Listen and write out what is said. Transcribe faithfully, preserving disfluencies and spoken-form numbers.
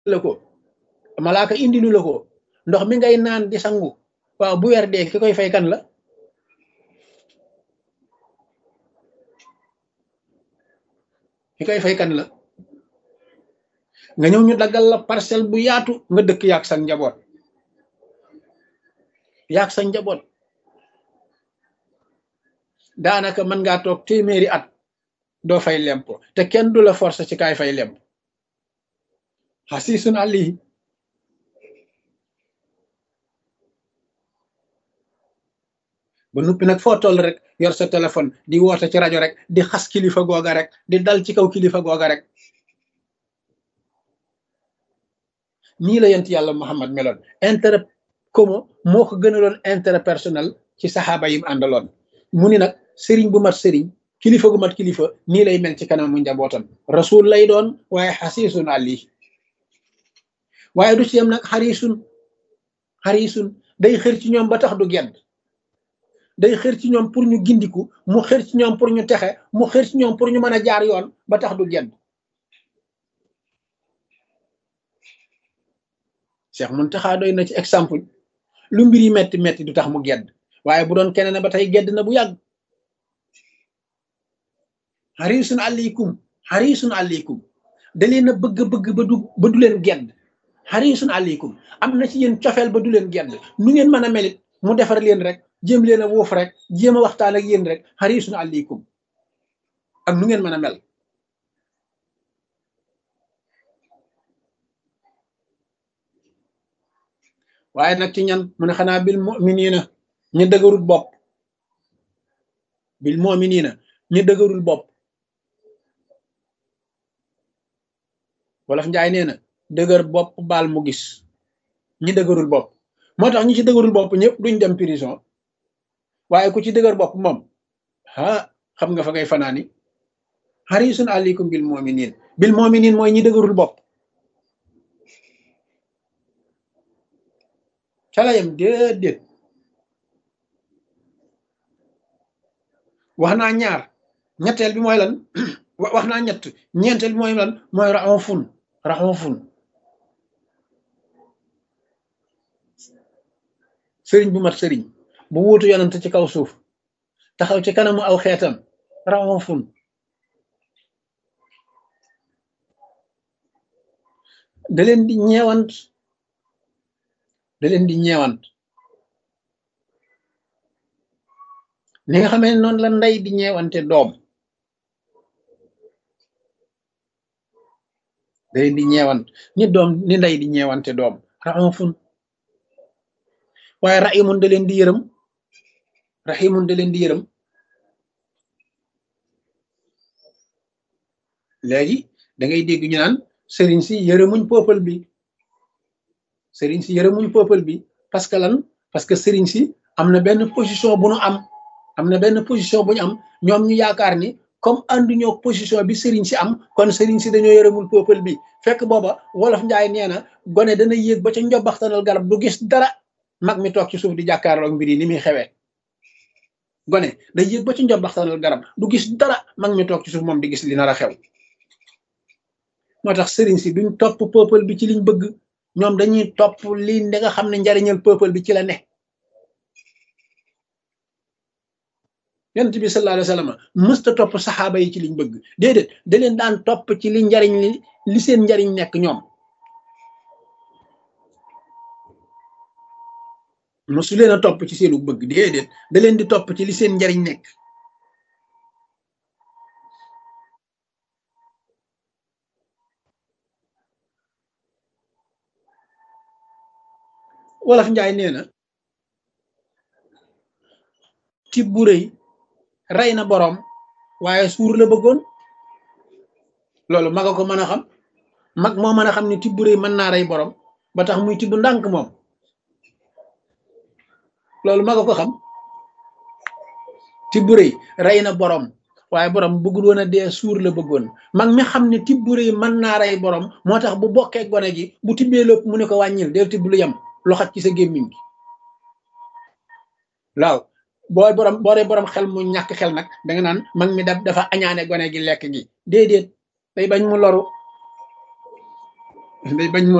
la ko malaaka indilu la ko ndox mi ngay naan di sangu waaw bu weer dee ki koy fay kan la ki koy fay kan la nga ñëw ñu daggal la parcelle bu yaatu nga dëkk yaag sa njaboot yaag sa njaboot daanaka mën ngaa toog téeméeri at doo fay lempo te kenn du la force ci kaay fay lemp xasiisun alayhi ba nuppi nag foo toll rek yor sa téléphone di woote ci rajo rek di xas kilifa googa rek di dal ci kaw kilifa googa rek nii la yent yàlla Muhammad meloon intérêt commun moo ko gënaloon intérêt personnel ci saxaaba yim àndaloon mu ni nag sëriñ bu mat sëriñ kilifa gu mat kilifa nii lay mel ci kanam mu njabootam rasul lay doon waaye xasiisun ali waaye du ci yem nag xarisun xarisun day xër ci ñoom ba tax du gedd day xër ci ñoom pour ñu gindiku mu xër ci ñoom pour ñu texe mu xër ci ñoom pour ñu mën a jaar yoon ba tax du gedd Cheikh Muntaxa doy na ci exemple lu mbir yi metti metti du tax mu gedd waaye bu doon keneen ba tey gedd na bu yàgg xarisun aleykum xarisun aleykum da leen a bëgg-bëgg ba du ba du leen gedd xarisun aleykum am na ci yéen cofeel ba du leen gedd nu ngeen mën a melit mu defar leen rek jéem leen a wuuf rek jéem a waxtaan ak yéen rek xarisun aleykum ak nu ngeen mën a mel waaye nag ci ñan mu ne xanaa bil mu'minina ñu dëgërul bopp bil mu'minina ñu dëgërul bopp wolof njaay nee na dëgër bopp baal mu gis ñi dëgërul bopp moo tax ñi ci dëgërul bopp ñëpp duñ dem prison waaye ku ci dëgër bopp moom ah xam nga fa ngay fanaani harisun aleykum bil mu'minin bil mu'minin mooy ñi dëgërul bopp calayam déedéet wax naa ñaar ñetteel bi mooy lan wax naa ñett ñeenteel bi mooy lan mooy raxoofun raxoofun sëriñ bu mat sëriñ bu wuutu yonent ci kaw suuf taxaw ci kanamu aw xeetam raxoofun da leen di ñeewant da leen di ñeewant ni nga xamee noonu la ndey di ñeewante doom da leen di ñeewant ni doom ni ndey di ñeewante doom raxoofun waaye raximun da leen di yërëm raximun da leen di yërëm léegi da ngay dégg ñu naan sëriñ si yërëmuñ peuple bi sëriñ si yërëmuñ peuple bi parce que lan parce que sëriñ si am na benn position bu nu am am na benn position bu ñu am ñoom ñu yaakaar ni comme ànduñoo position bi sëriñ si am kon sëriñ si dañoo yërëmul peuple bi fekk booba wolof njaay nee na gone dana yéeg ba ca njobbaxtanal garab du gis dara mag mi toog ci suuf di jàkkaarloog mbir yi ni muy xewee gone day yéeg ba ci njobbaxtanal garab du gis dara mag mi toog ci suuf moom di gis li nar a xew moo tax sëriñ si duñ topp peuple bi ci liñ bëgg ñoom dañuy topp li da nga xam ne njariñal peuple bi ci la ne yonent bi sallallahu alayhi wa sallam mësta topp saxaaba yi ci liñ bëgg déedéet da leen daan topp ci li njariñ li li seen njariñ nekk ñoom mosu leen a topp ci seenu bëgg déedéet da leen di topp ci li seen njariñ nekk wolof njaay nee na tibb bu rëy rey na boroom waaye suur la bëggoon loolu mag a ko mën a xam mag moo mën a xam ne tibb bu rëy mën naa rey boroom ba tax muy tibb ndànk moom loolu mag a ko xam tibb bu rëy rey na boroom waaye boroom bëggul woon a dee suur la bëggoon mag mi xam ne tibb bu rëy mën naa rey boroom moo tax bu bokkee gone gi bu tibbee lépp mu ne ko wàññil del tibb lu yem lu xat ci sa gémmiñ gi waaw booy borom boo dee borom xel mu ñàkk xel nag danga naan mag mi da dafa añaane gone gi lekk gi déedéet day bañ mu loru day bañ mu